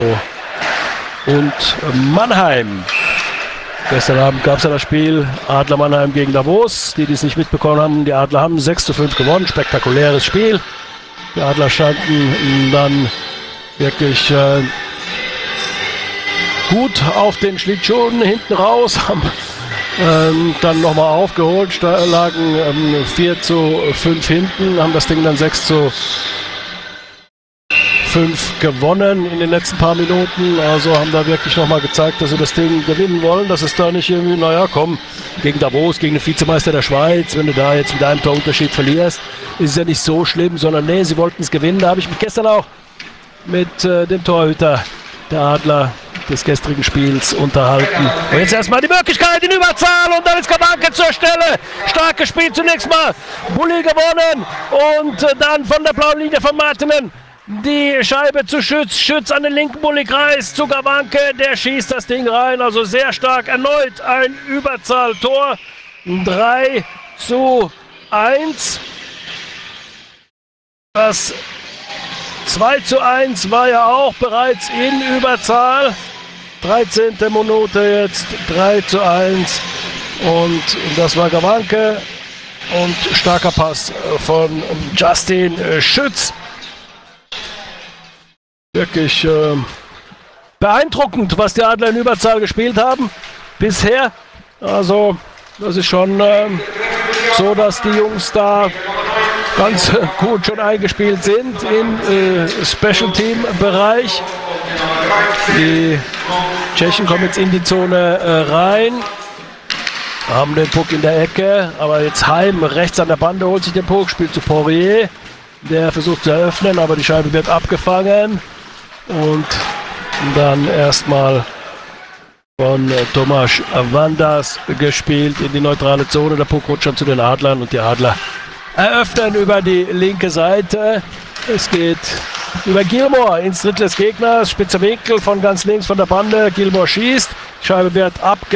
und Mannheim. Gestern Abend gab es ja das Spiel Adler Mannheim gegen Davos. Die es nicht mitbekommen haben, die Adler haben 6:5 gewonnen. Spektakuläres Spiel. Die Adler standen dann wirklich gut auf den Schlittschuhen hinten raus, haben dann nochmal aufgeholt, lagen 4:5 hinten, haben das Ding dann 6:5 gewonnen in den letzten paar Minuten. Also haben da wirklich nochmal gezeigt, dass sie das Ding gewinnen wollen. Das ist da nicht irgendwie, naja, komm, gegen Davos, gegen den Vizemeister der Schweiz, wenn du da jetzt mit einem Torunterschied verlierst, ist es ja nicht so schlimm, sondern nee, sie wollten es gewinnen. Da habe ich mich gestern auch mit dem Torhüter der Adler des gestrigen Spiels unterhalten. Und jetzt erstmal die Möglichkeit in Überzahl und dann ist Kabanke zur Stelle. Starkes Spiel zunächst mal. Bulli gewonnen und dann von der blauen Linie von Martinen die Scheibe zu Schütz. Schütz an den linken Bulli-Kreis zu Kabanke. Der schießt das Ding rein. Also sehr stark. Erneut ein Überzahltor. 3:1. Das 2:1 war ja auch bereits in Überzahl. 13. Minute jetzt 3:1 und das war Kabanke und starker Pass von Justin Schütz. Wirklich beeindruckend, was die Adler in Überzahl gespielt haben bisher. Also das ist schon so, dass die Jungs da ganz gut schon eingespielt sind im Special Team Bereich. Die Tschechen kommen jetzt in die Zone rein, haben den Puck in der Ecke, aber jetzt Heim rechts an der Bande holt sich den Puck, spielt zu Poirier, der versucht zu eröffnen, aber die Scheibe wird abgefangen und dann erstmal von Tomáš Vandas gespielt in die neutrale Zone. Der Puck rutscht schon zu den Adlern und die Adler eröffnen über die linke Seite. Es geht über Gilmour ins Drittel des Gegners. Spitzer Winkel von ganz links von der Bande. Gilmour schießt. Die Scheibe wird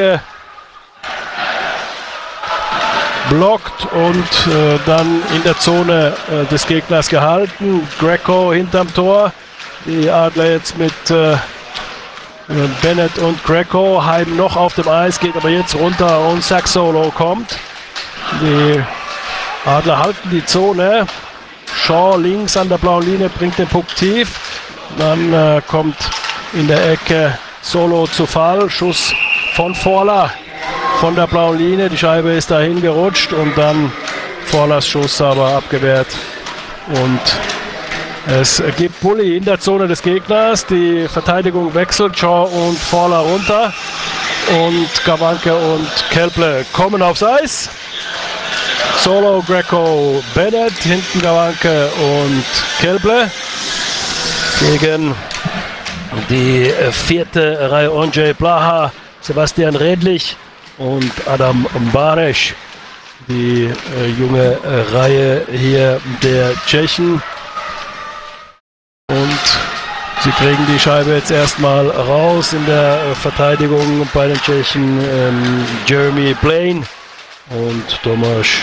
abgeblockt und dann in der Zone des Gegners gehalten. Greco hinterm Tor. Die Adler jetzt mit Bennett und Greco. Heim noch auf dem Eis, geht aber jetzt runter und Zach Solo kommt. Die Adler halten die Zone. Shaw links an der blauen Linie bringt den Puck tief. Dann kommt in der Ecke Solo zu Fall. Schuss von Forler von der blauen Linie. Die Scheibe ist dahin gerutscht und dann Forlers Schuss aber abgewehrt. Und es gibt Bulli in der Zone des Gegners. Die Verteidigung wechselt. Shaw und Forler runter. Und Kabanke und Kelple kommen aufs Eis. Solo, Greco, Bennett, hinten Kabanke und Kelple gegen die vierte Reihe Ondřej Blaha, Sebastian Redlich und Adam Bareš. Die junge Reihe hier der Tschechen. Und sie kriegen die Scheibe jetzt erstmal raus in der Verteidigung bei den Tschechen. Jeremy Blaine und Tomáš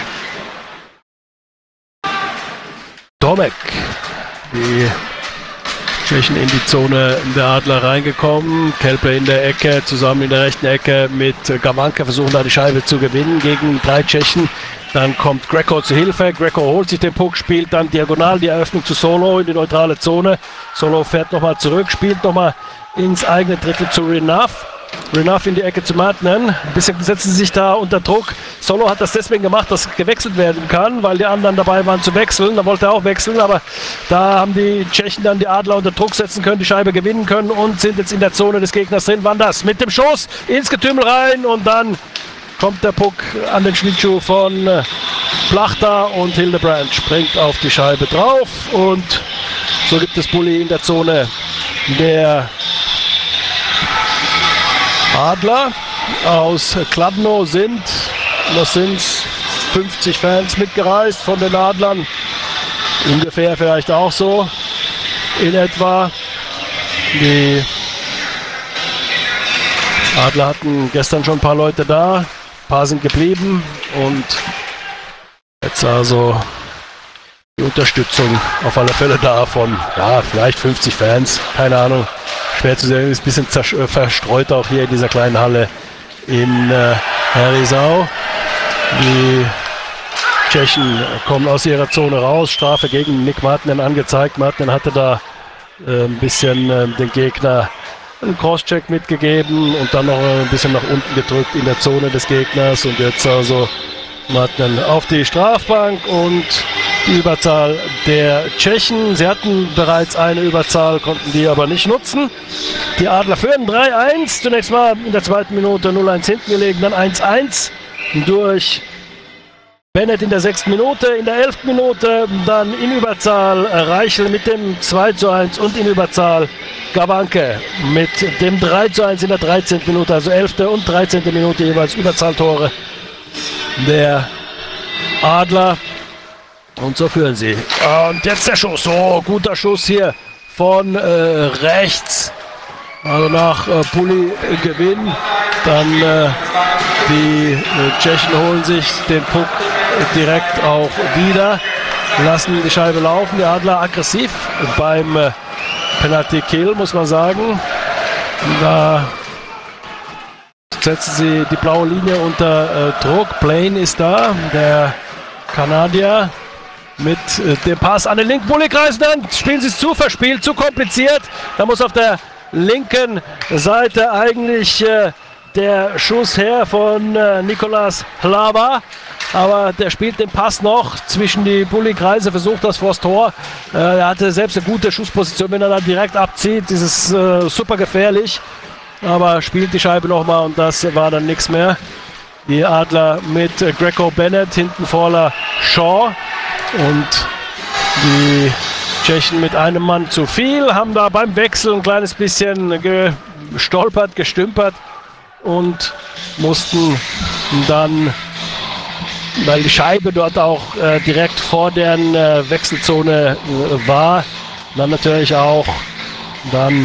Tomek. Die Tschechen in die Zone der Adler reingekommen. Kelpe in der Ecke, zusammen in der rechten Ecke mit Kabanke, versuchen da die Scheibe zu gewinnen gegen 3 Tschechen. Dann kommt Greco zu Hilfe. Greco holt sich den Puck, spielt dann diagonal die Eröffnung zu Solo in die neutrale Zone. Solo fährt nochmal zurück, spielt nochmal ins eigene Drittel zu Renouf. Renouf in die Ecke zu Martinen. Ein bisschen setzen sie sich da unter Druck. Solo hat das deswegen gemacht, dass gewechselt werden kann, weil die anderen dabei waren zu wechseln. Da wollte er auch wechseln, aber da haben die Tschechen dann die Adler unter Druck setzen können, die Scheibe gewinnen können und sind jetzt in der Zone des Gegners drin. Vandas mit dem Schuss ins Getümmel rein und dann kommt der Puck an den Schlittschuh von Plachta und Hildebrand springt auf die Scheibe drauf und so gibt es Bulli in der Zone der Adler. Aus Kladno sind 50 Fans mitgereist von den Adlern. Ungefähr vielleicht auch so in etwa. Die Adler hatten gestern schon ein paar Leute da. Ein paar sind geblieben und jetzt also die Unterstützung auf alle Fälle da von, ja, vielleicht 50 Fans, keine Ahnung. schwer zu sehen, ist ein bisschen verstreut auch hier in dieser kleinen Halle in Herisau. Die Tschechen kommen aus ihrer Zone raus, Strafe gegen Nick Martinen angezeigt. Martinen hatte da ein bisschen den Gegner einen Crosscheck mitgegeben und dann noch ein bisschen nach unten gedrückt in der Zone des Gegners. Und jetzt also Martinen auf die Strafbank und die Überzahl der Tschechen. Sie hatten bereits eine Überzahl, konnten die aber nicht nutzen. Die Adler führen 3-1. Zunächst mal in der zweiten Minute 0-1 hinten gelegen, dann 1-1 durch Bennett in der 6. Minute, in der 11. Minute dann in Überzahl Reichel mit dem 2:1 und in Überzahl Gawanke mit dem 3:1 in der 13. Minute, also 11. und 13. Minute jeweils Überzahltore der Adler. Und so führen sie. Und jetzt der Schuss, guter Schuss hier von rechts. Also nach Pulli-Gewinn, dann die Tschechen holen sich den Puck direkt auch wieder, lassen die Scheibe laufen. Die Adler aggressiv beim Penalty-Kill, muss man sagen. Da setzen sie die blaue Linie unter Druck. Blaine ist da, der Kanadier mit dem Pass an den linken Bulli-Kreis. Dann spielen sie es zu verspielt, zu kompliziert. Da muss auf der linken Seite eigentlich der Schuss her von Nicolas Hlava. Aber der spielt den Pass noch zwischen die Bulli-Kreise, versucht das vors Tor. Er hatte selbst eine gute Schussposition, wenn er dann direkt abzieht. Das ist super gefährlich. Aber spielt die Scheibe nochmal und das war dann nichts mehr. Die Adler mit Greco Bennett, hinten Vorler Shaw. Und die Tschechen mit einem Mann zu viel, haben da beim Wechsel ein kleines bisschen gestolpert, gestümpert und mussten dann, weil die Scheibe dort auch direkt vor deren Wechselzone war, dann natürlich auch dann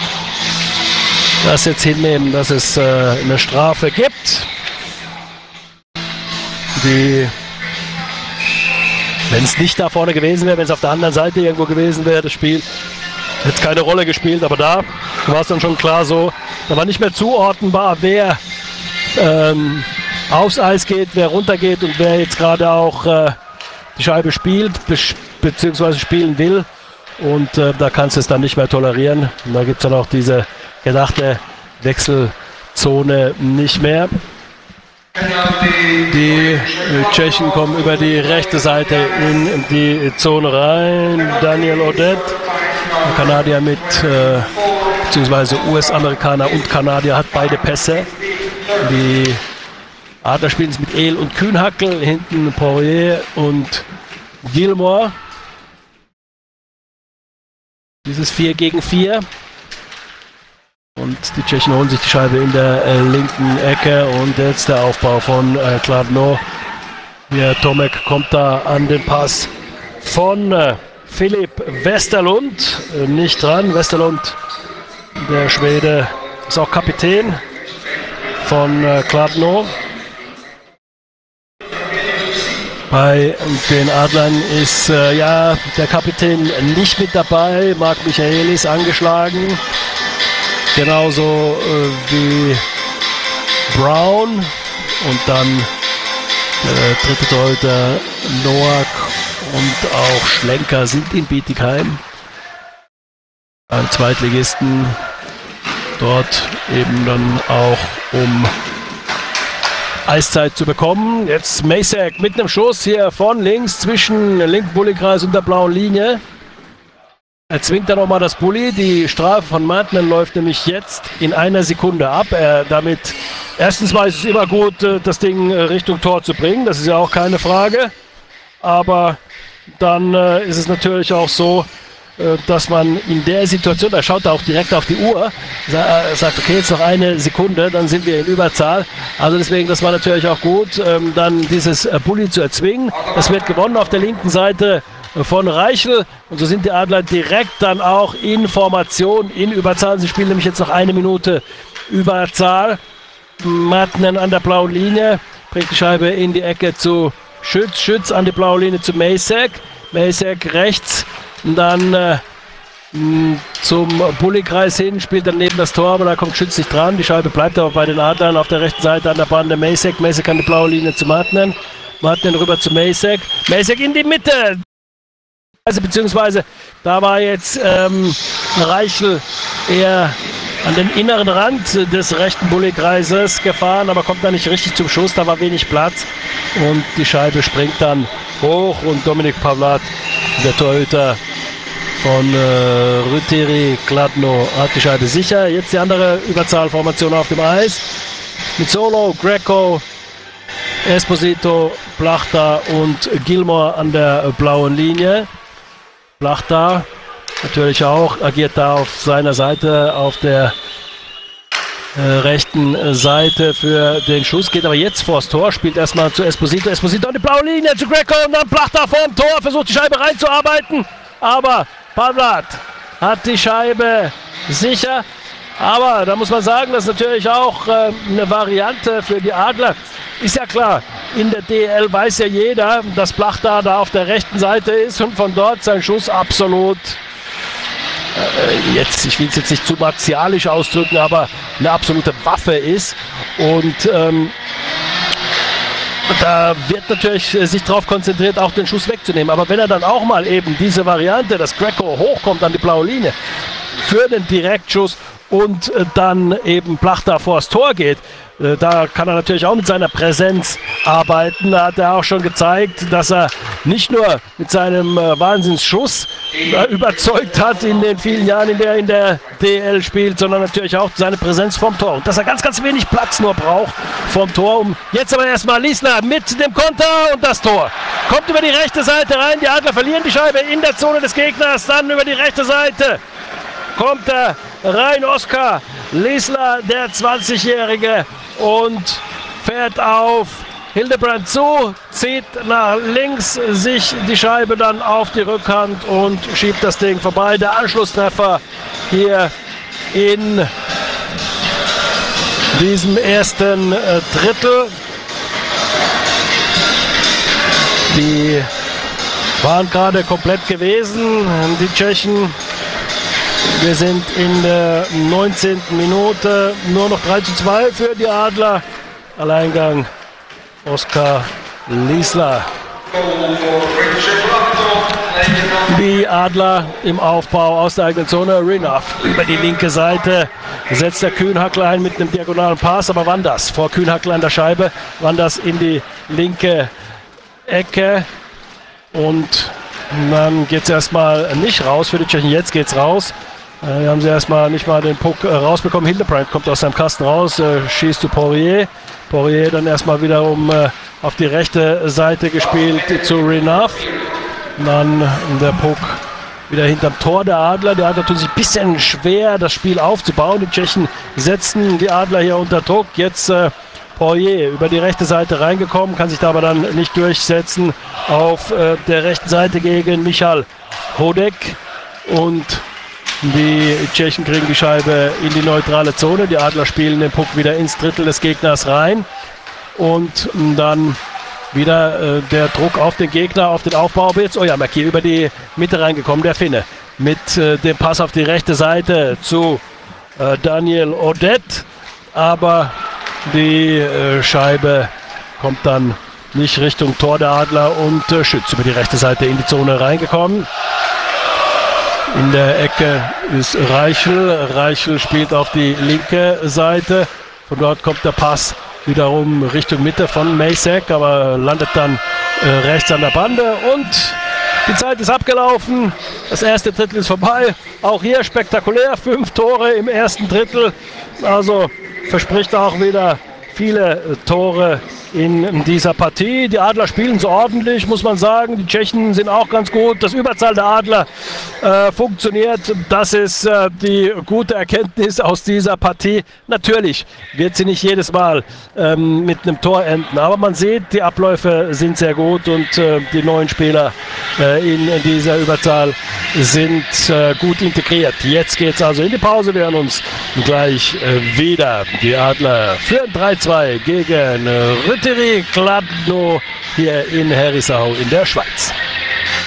das jetzt hinnehmen, dass es eine Strafe gibt. Wenn es nicht da vorne gewesen wäre, wenn es auf der anderen Seite irgendwo gewesen wäre, das Spiel hätte es keine Rolle gespielt, aber da war es dann schon klar so, da war nicht mehr zuordnenbar, wer aufs Eis geht, wer runtergeht und wer jetzt gerade auch die Scheibe spielt, beziehungsweise spielen will. Und da kannst du es dann nicht mehr tolerieren. Und da gibt es dann auch diese gedachte Wechselzone nicht mehr. Die Tschechen kommen über die rechte Seite in die Zone rein. Daniel Odette, der Kanadier mit, beziehungsweise US-Amerikaner und Kanadier, hat beide Pässe. Die Adler spielen es mit El und Kühnhackel, hinten Poirier und Gilmore. Dieses 4 gegen 4. Und die Tschechen holen sich die Scheibe in der linken Ecke und jetzt der Aufbau von Kladno. Hier Tomek kommt da an den Pass von Philipp Westerlund. Nicht dran. Westerlund, der Schwede, ist auch Kapitän von Kladno. Bei den Adlern ist der Kapitän nicht mit dabei. Marc Michaelis angeschlagen. Genauso wie Brown und dann der dritte Torhüter Noack und auch Schlenker sind in Bietigheim. Beim Zweitligisten dort eben dann auch um Eiszeit zu bekommen. Jetzt Macek mit einem Schuss hier von links zwischen linken Bulli-Kreis und der blauen Linie. Er zwingt dann nochmal das Bulli. Die Strafe von Martinen läuft nämlich jetzt in einer Sekunde ab. Erstens mal ist es immer gut, das Ding Richtung Tor zu bringen. Das ist ja auch keine Frage. Aber dann ist es natürlich auch so, dass man in der Situation, er schaut da auch direkt auf die Uhr, sagt, okay, jetzt noch eine Sekunde, dann sind wir in Überzahl. Also deswegen, das war natürlich auch gut, dann dieses Bulli zu erzwingen. Das wird gewonnen auf der linken Seite von Reichel und so sind die Adler direkt dann auch in Formation, in Überzahl. Sie spielen nämlich jetzt noch eine Minute Überzahl. Martinen an der blauen Linie, bringt die Scheibe in die Ecke zu Schütz, Schütz an die blaue Linie zu Macek, Macek rechts und dann zum Bulli-Kreis hin, spielt dann neben das Tor, aber da kommt Schütz nicht dran. Die Scheibe bleibt aber bei den Adlern auf der rechten Seite an der Bande. Macek an die blaue Linie zu Martinen. Martinen rüber zu Macek. Macek in die Mitte. Beziehungsweise da war jetzt Reichel eher an den inneren Rand des rechten Bulli-Kreises gefahren, aber kommt da nicht richtig zum Schuss. Da war wenig Platz und die Scheibe springt dann hoch und Dominik Pavlat, der Torhüter von Rytiri Kladno, hat die Scheibe sicher. Jetzt die andere Überzahlformation auf dem Eis. Mit Solo, Greco, Esposito, Plachta und Gilmore an der blauen Linie. Plachta natürlich auch, agiert da auf seiner Seite, auf der rechten Seite für den Schuss, geht aber jetzt vors Tor, spielt erstmal zu Esposito, Esposito an die blaue Linie, zu Greco und dann Plachta vorm Tor, versucht die Scheibe reinzuarbeiten, aber Pavlat hat die Scheibe sicher, aber da muss man sagen, das ist natürlich auch eine Variante für die Adler. Ist ja klar, in der DL weiß ja jeder, dass Plachta da auf der rechten Seite ist und von dort sein Schuss absolut, ich will es jetzt nicht zu martialisch ausdrücken, aber eine absolute Waffe ist. Und da wird natürlich sich darauf konzentriert, auch den Schuss wegzunehmen. Aber wenn er dann auch mal eben diese Variante, dass Greco hochkommt an die blaue Linie für den Direktschuss und dann eben Plachta vors Tor geht, da kann er natürlich auch mit seiner Präsenz arbeiten. Da hat er auch schon gezeigt, dass er nicht nur mit seinem Wahnsinnsschuss überzeugt hat in den vielen Jahren, in der DL spielt, sondern natürlich auch seine Präsenz vom Tor. Und dass er ganz, ganz wenig Platz nur braucht vom Tor. Jetzt aber erstmal Liesner mit dem Konter und das Tor. Kommt über die rechte Seite rein. Die Adler verlieren die Scheibe in der Zone des Gegners. Dann über die rechte Seite kommt er rein, Oskar Liesler, der 20-Jährige, und fährt auf Hildebrand zu, zieht nach links sich die Scheibe dann auf die Rückhand und schiebt das Ding vorbei. Der Anschlusstreffer hier in diesem ersten Drittel. Die waren gerade komplett gewesen, die Tschechen. Wir sind in der 19. Minute, nur noch 3:2 für die Adler. Alleingang Oskar Liesler. Die Adler im Aufbau aus der eigenen Zone. Rinov über die linke Seite setzt der Kühnhackl ein mit einem diagonalen Pass, aber Wanders vor Kühnhackl an der Scheibe. Wanders in die linke Ecke und dann geht es erstmal nicht raus für die Tschechen. Jetzt geht es raus. Hier haben sie erstmal nicht mal den Puck rausbekommen. Hildebrand kommt aus seinem Kasten raus, schießt zu Poirier. Poirier dann erstmal wiederum auf die rechte Seite gespielt zu Rinov. Dann der Puck wieder hinterm Tor der Adler. Die Adler tun sich ein bisschen schwer, das Spiel aufzubauen. Die Tschechen setzen die Adler hier unter Druck. Jetzt Poirier über die rechte Seite reingekommen, kann sich da aber dann nicht durchsetzen. Auf der rechten Seite gegen Michal Hodek. Und die Tschechen kriegen die Scheibe in die neutrale Zone. Die Adler spielen den Puck wieder ins Drittel des Gegners rein. Und dann wieder der Druck auf den Gegner, auf den Aufbau. Aber jetzt Ojamäki über die Mitte reingekommen, der Finne. Mit dem Pass auf die rechte Seite zu Daniel Odette. Aber die Scheibe kommt dann nicht Richtung Tor der Adler und Schütz über die rechte Seite in die Zone reingekommen. In der Ecke ist Reichel. Reichel spielt auf die linke Seite. Von dort kommt der Pass wiederum Richtung Mitte von Macek, aber landet dann rechts an der Bande. Und die Zeit ist abgelaufen. Das erste Drittel ist vorbei. Auch hier spektakulär. 5 Tore im ersten Drittel. Also verspricht auch wieder viele Tore in dieser Partie. Die Adler spielen so ordentlich, muss man sagen. Die Tschechen sind auch ganz gut. Das Überzahl der Adler funktioniert. Das ist die gute Erkenntnis aus dieser Partie. Natürlich wird sie nicht jedes Mal mit einem Tor enden, aber man sieht, die Abläufe sind sehr gut und die neuen Spieler in dieser Überzahl sind gut integriert. Jetzt geht es also in die Pause. Wir hören uns gleich wieder. Die Adler führen 3:2 gegen Rytiri Kladno hier in Herisau in der Schweiz.